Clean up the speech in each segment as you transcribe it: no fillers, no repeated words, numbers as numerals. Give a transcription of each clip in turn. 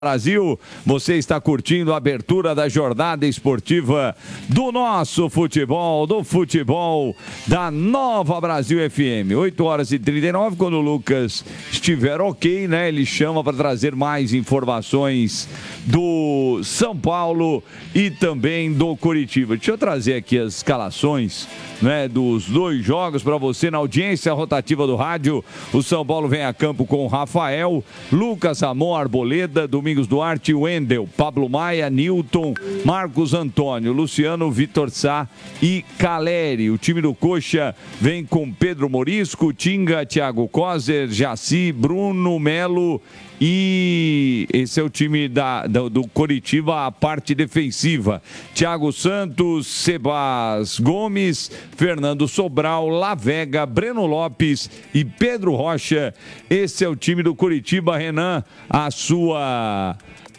Brasil, você está curtindo a abertura da jornada esportiva do nosso futebol, do futebol da Nova Brasil FM. 8h39, quando o Lucas estiver ok, né? Ele chama para trazer mais informações do São Paulo e também do Coritiba. Deixa eu trazer aqui as escalações, né, dos dois jogos para você na audiência rotativa do rádio. O São Paulo vem a campo com Rafael, Lucas Ramon, Arboleda, Domingos Duarte, Wendel, Pablo Maia, Nilton, Marcos Antônio, Luciano, Vitor Sá e Caleri. O time do Coxa vem com Pedro Morisco, Tinga, Thiago Coser, Jaci, Bruno Melo. E esse é o time do Coritiba, a parte defensiva. Thiago Santos, Sebas Gomes, Fernando Sobral, Lavega, Breno Lopes e Pedro Rocha. Esse é o time do Coritiba. Renan, a sua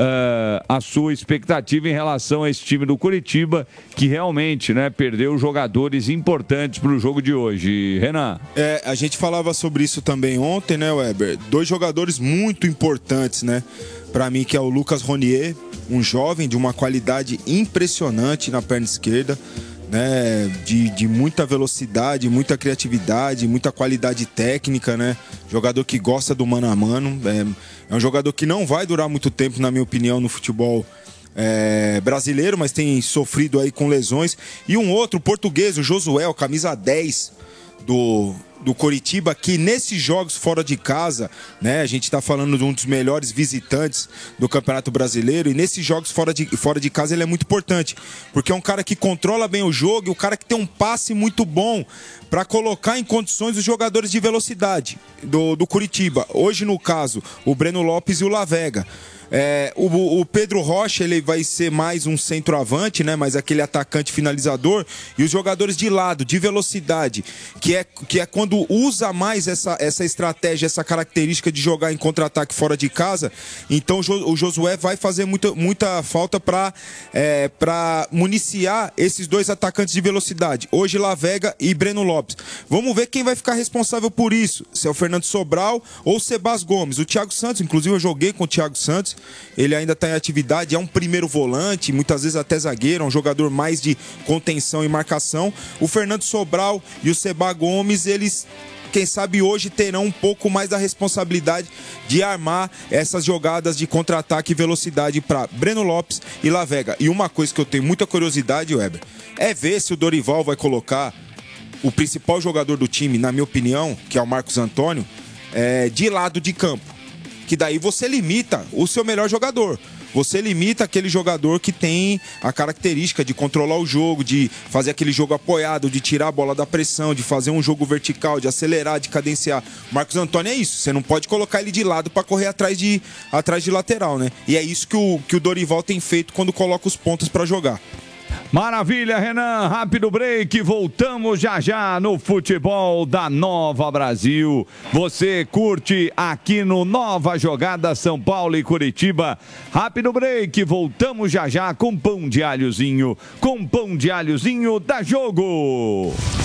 expectativa em relação a esse time do Coritiba, que realmente, né, perdeu jogadores importantes para o jogo de hoje. Renan. A gente falava sobre isso também ontem, né, Weber? Dois jogadores muito importantes, né? Para mim, que é o Lucas Ronier, um jovem de uma qualidade impressionante na perna esquerda, né, de muita velocidade, muita criatividade, muita qualidade técnica, né? Jogador que gosta do mano a mano. É um jogador que não vai durar muito tempo, na minha opinião, no futebol brasileiro, mas tem sofrido aí com lesões. E um outro, português, o Josué, camisa 10 do Coritiba, que nesses jogos fora de casa, né, a gente está falando de um dos melhores visitantes do Campeonato Brasileiro, e nesses jogos fora de casa ele é muito importante, porque é um cara que controla bem o jogo, e o cara que tem um passe muito bom para colocar em condições os jogadores de velocidade do Coritiba. Hoje, no caso, o Breno Lopes e o Lavega. O Pedro Rocha, ele vai ser mais um centroavante, né? Mas aquele atacante finalizador. E os jogadores de lado, de velocidade, que é quando usa mais essa estratégia, essa característica de jogar em contra-ataque fora de casa. Então o Josué vai fazer muita falta para municiar esses dois atacantes de velocidade. Hoje Lavega e Breno Lopes. Vamos ver quem vai ficar responsável por isso. Se é o Fernando Sobral ou o Sebas Gomes. O Thiago Santos, inclusive eu joguei com o Thiago Santos. Ele ainda está em atividade, é um primeiro volante, muitas vezes até zagueiro, é um jogador mais de contenção e marcação. O Fernando Sobral e o Sebas Gomes, eles, quem sabe hoje, terão um pouco mais da responsabilidade de armar essas jogadas de contra-ataque e velocidade para Breno Lopes e Lavega. E uma coisa que eu tenho muita curiosidade, Weber, é ver se o Dorival vai colocar o principal jogador do time, na minha opinião, que é o Marcos Antônio, de lado de campo. Que daí você limita o seu melhor jogador. Você limita aquele jogador que tem a característica de controlar o jogo, de fazer aquele jogo apoiado, de tirar a bola da pressão, de fazer um jogo vertical, de acelerar, de cadenciar. O Marcos Antônio é isso. Você não pode colocar ele de lado para correr atrás de lateral, né? E é isso que o Dorival tem feito quando coloca os pontos para jogar. Maravilha, Renan. Rápido break. Voltamos já no futebol da Nova Brasil. Você curte aqui no Nova Jogada São Paulo e Coritiba. Rápido break. Voltamos já com pão de alhozinho. Com pão de alhozinho, dá jogo.